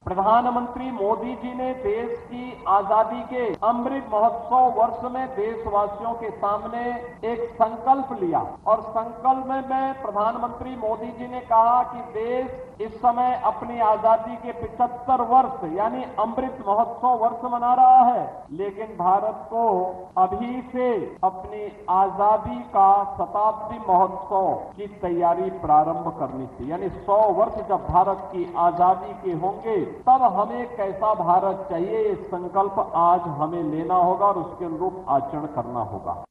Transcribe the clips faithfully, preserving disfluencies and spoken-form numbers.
प्रधानमंत्री मोदी जी ने देश की आजादी के अमृत महोत्सव वर्ष में देशवासियों के सामने एक संकल्प लिया और संकल्प में प्रधानमंत्री मोदी जी ने कहा कि देश इस समय अपनी आजादी के पचहत्तर वर्ष यानी अमृत महोत्सव वर्ष मना रहा है, लेकिन भारत को अभी से अपनी आजादी का शताब्दी महोत्सव की तैयारी प्रारंभ करनी थी। यानी सौ वर्ष जब भारत की आजादी के होंगे तब हमें कैसा भारत चाहिए, ये संकल्प आज हमें लेना होगा और उसके अनुरूप आचरण करना होगा।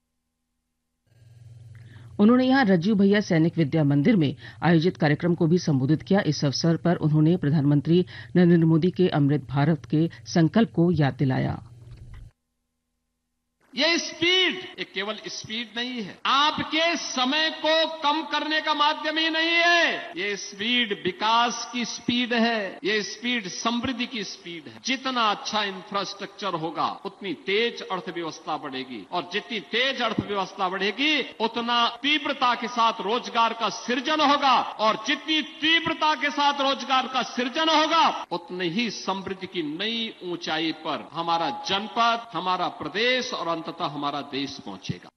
उन्होंने यहां रज्जू भैया सैनिक विद्या मंदिर में आयोजित कार्यक्रम को भी संबोधित किया। इस अवसर पर उन्होंने प्रधानमंत्री नरेंद्र मोदी के अमृत भारत के संकल्प को याद दिलाया। ये स्पीड ये केवल स्पीड नहीं है, आपके समय को कम करने का माध्यम ही नहीं है। ये स्पीड विकास की स्पीड है, ये स्पीड समृद्धि की स्पीड है। जितना अच्छा इंफ्रास्ट्रक्चर होगा उतनी तेज अर्थव्यवस्था बढ़ेगी और जितनी तेज अर्थव्यवस्था बढ़ेगी उतना तीव्रता के साथ रोजगार का सृजन होगा और जितनी तीव्रता के साथ रोजगार का सृजन होगा उतनी ही समृद्धि की नई ऊंचाई पर हमारा जनपद, हमारा प्रदेश और अंततः हमारा देश पहुंचेगा।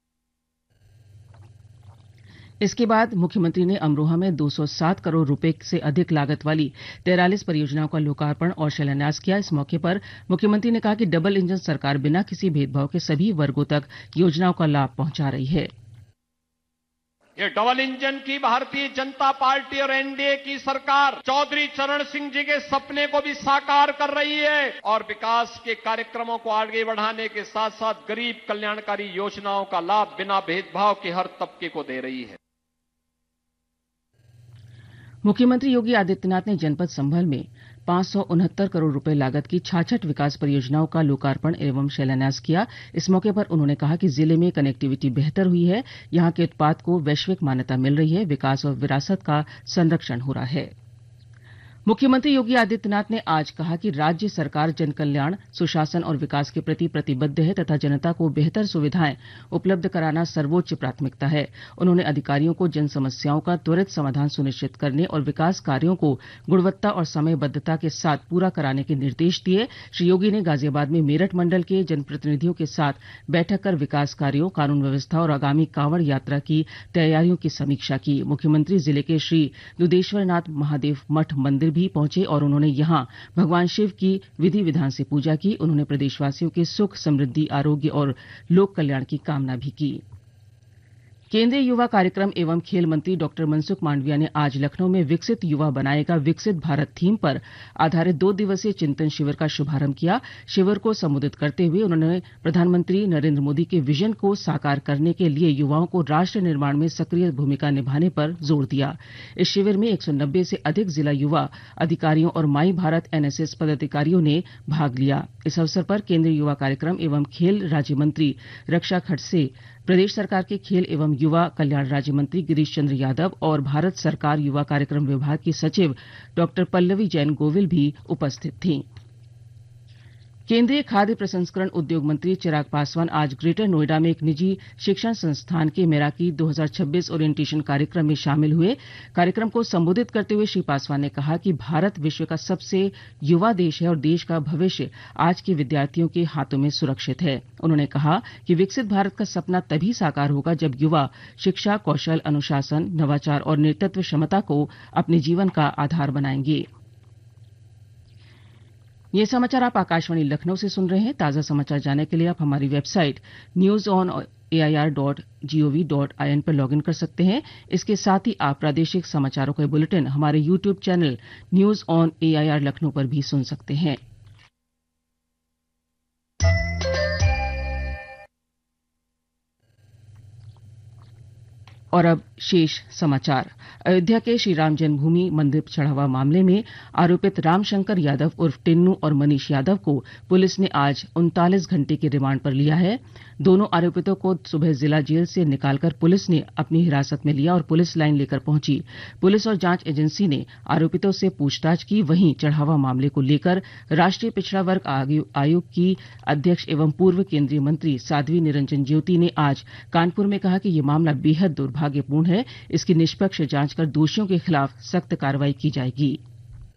इसके बाद मुख्यमंत्री ने अमरोहा में दो सौ सात करोड़ रुपए से अधिक लागत वाली तैंतालीस परियोजनाओं का लोकार्पण और शिलान्यास किया। इस मौके पर मुख्यमंत्री ने कहा कि डबल इंजन सरकार बिना किसी भेदभाव के सभी वर्गों तक योजनाओं का लाभ पहुंचा रही है। ये डबल इंजन की भारतीय जनता पार्टी और एनडीए की सरकार चौधरी चरण सिंह जी के सपने को भी साकार कर रही है और विकास के कार्यक्रमों को आगे बढ़ाने के साथ साथ गरीब कल्याणकारी योजनाओं का लाभ बिना भेदभाव के हर तबके को दे रही है। मुख्यमंत्री योगी आदित्यनाथ ने जनपद संभल में पांच सौ उनहत्तर करोड़ रुपए लागत की छाछठ विकास परियोजनाओं का लोकार्पण एवं शिलान्यास किया। इस मौके पर उन्होंने कहा कि जिले में कनेक्टिविटी बेहतर हुई है, यहां के उत्पाद को वैश्विक मान्यता मिल रही है, विकास और विरासत का संरक्षण हो रहा है। मुख्यमंत्री योगी आदित्यनाथ ने आज कहा कि राज्य सरकार जनकल्याण, सुशासन और विकास के प्रति प्रतिबद्ध है तथा जनता को बेहतर सुविधाएं उपलब्ध कराना सर्वोच्च प्राथमिकता है। उन्होंने अधिकारियों को जन समस्याओं का त्वरित समाधान सुनिश्चित करने और विकास कार्यों को गुणवत्ता और समयबद्धता के साथ पूरा कराने के निर्देश दिए। श्री योगी ने गाजियाबाद में मेरठ मंडल के जनप्रतिनिधियों के साथ बैठक कर विकास कार्यों, कानून व्यवस्था और आगामी कांवड़ यात्रा की तैयारियों की समीक्षा की। मुख्यमंत्री जिले के श्री दुधेश्वरनाथ महादेव मठ मंदिर भी पहुंचे और उन्होंने यहां भगवान शिव की विधि विधान से पूजा की। उन्होंने प्रदेशवासियों के सुख, समृद्धि, आरोग्य और लोक कल्याण की कामना भी की। केंद्रीय युवा कार्यक्रम एवं खेल मंत्री डॉक्टर मनसुख मांडविया ने आज लखनऊ में विकसित युवा बनाएगा विकसित भारत थीम पर आधारित दो दिवसीय चिंतन शिविर का शुभारंभ किया। शिविर को संबोधित करते हुए उन्होंने प्रधानमंत्री नरेंद्र मोदी के विजन को साकार करने के लिए युवाओं को राष्ट्र निर्माण में सक्रिय भूमिका निभाने पर जोर दिया। इस शिविर में एक सौ नब्बे से अधिक जिला युवा अधिकारियों और माई भारत एनएसएस पदाधिकारियों ने भाग लिया। इस अवसर पर केंद्रीय युवा कार्यक्रम एवं खेल राज्य मंत्री रक्षा खडसे, प्रदेश सरकार के खेल एवं युवा कल्याण राज्य मंत्री गिरीश चंद्र यादव और भारत सरकार युवा कार्यक्रम विभाग की सचिव डॉक्टर पल्लवी जैन गोविल भी उपस्थित थीं। केंद्रीय खाद्य प्रसंस्करण उद्योग मंत्री चिराग पासवान आज ग्रेटर नोएडा में एक निजी शिक्षण संस्थान के मैराकी दो हज़ार छब्बीस ओरिएंटेशन कार्यक्रम में शामिल हुए। कार्यक्रम को संबोधित करते हुए श्री पासवान ने कहा कि भारत विश्व का सबसे युवा देश है और देश का भविष्य आज के विद्यार्थियों के हाथों में सुरक्षित है। उन्होंने कहा कि विकसित भारत का सपना तभी साकार होगा जब युवा शिक्षा, कौशल, अनुशासन, नवाचार और नेतृत्व क्षमता को अपने जीवन का आधार बनाएंगे। ये समाचार आप आकाशवाणी लखनऊ से सुन रहे हैं। ताज़ा समाचार जानने के लिए आप हमारी website news on A I R dot gov dot I N पर लॉगिन कर सकते हैं। इसके साथ ही आप प्रादेशिक समाचारों के बुलेटिन हमारे YouTube channel news on A I R Lucknow पर भी सुन सकते हैं। और अब शेष समाचार। अयोध्या के श्री राम जन्मभूमि मंदिर चढ़ावा मामले में आरोपित रामशंकर यादव उर्फ टिन्नू और मनीष यादव को पुलिस ने आज उनतालीस घंटे के रिमांड पर लिया है। दोनों आरोपितों को सुबह जिला जेल से निकालकर पुलिस ने अपनी हिरासत में लिया और पुलिस लाइन लेकर पहुंची। पुलिस और जांच एजेंसी ने आरोपितों से पूछताछ की। वहीं चढ़ावा मामले को लेकर राष्ट्रीय पिछड़ा वर्ग आयोग की अध्यक्ष एवं पूर्व केंद्रीय मंत्री साध्वी निरंजन ज्योति ने आज कानपुर में कहा कि यह मामला बेहद दुर्भाग्यपूर्ण है। इसकी निष्पक्ष जांच कर दोषियों के खिलाफ सख्त कार्रवाई की जाएगी।